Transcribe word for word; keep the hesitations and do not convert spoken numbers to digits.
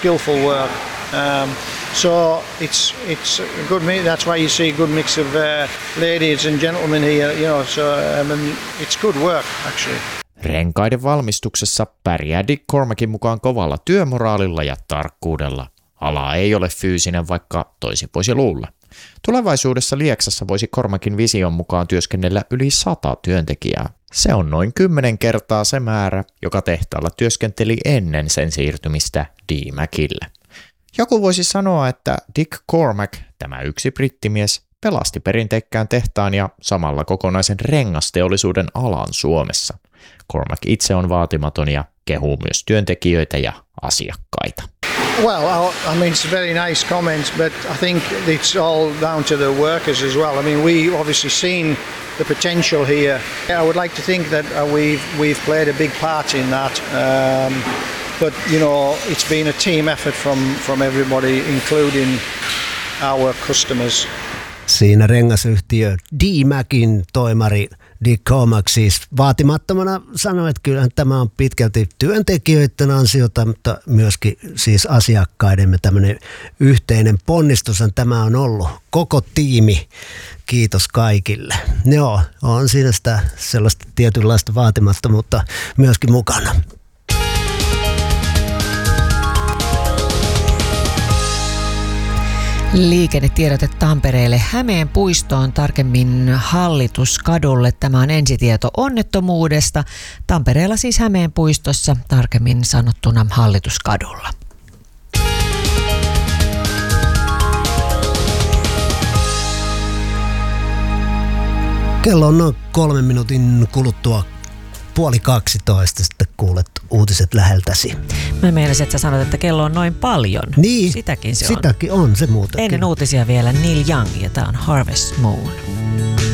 skillful work. Um, so it's it's a good mix. That's why you see a good mix of uh, ladies and gentlemen here. You know, so um, and it's good work actually. Renkaiden valmistuksessa pärjää Dick Cormackin mukaan kovalla työmoraalilla ja tarkkuudella. Ala ei ole fyysinen, vaikka toisin voisi luulla. Tulevaisuudessa Lieksassa voisi Cormackin vision mukaan työskennellä yli sata työntekijää. Se on noin kymmenen kertaa se määrä, joka tehtaalla työskenteli ennen sen siirtymistä D-Macille. Joku voisi sanoa, että Dick Cormac, tämä yksi brittimies, pelasti perinteikkään tehtaan ja samalla kokonaisen rengasteollisuuden alan Suomessa. Cormac itse on vaatimaton ja kehuu myös työntekijöitä ja asiakkaita. Well, I mean, it's very nice comments, but I think it's all down to the workers as well. I mean, we obviously seen the potential here. I would like to think that uh, we've we've played a big part in that. Um, but you know, it's been a team effort from from everybody, including our customers. Siinä rengasyhtiö D-Macin toimari Dick Cormac siis vaatimattomana sanoi, että kyllähän tämä on pitkälti työntekijöiden ansiota, mutta myöskin siis asiakkaidemme tämmöinen yhteinen ponnistushan tämä on ollut. Koko tiimi, kiitos kaikille. Joo, on siinä sitä sellaista tietynlaista vaatimattomuutta myöskin mukana. Liikennetiedote Tampereelle Hämeen puistoon, tarkemmin Hallituskadulle. Tämä on ensitieto onnettomuudesta. Tampereella siis Hämeen puistossa, tarkemmin sanottuna Hallituskadulla. Kello on noin kolmen minuutin kuluttua puoli kaksitoista, sitten kuulet uutiset läheltäsi. Mä meinasin, että sä sanot, että kello on noin paljon. Niin, sitäkin se sitäkin on. on se muutenkin. Ennen uutisia vielä Neil Young ja tää on Harvest Moon.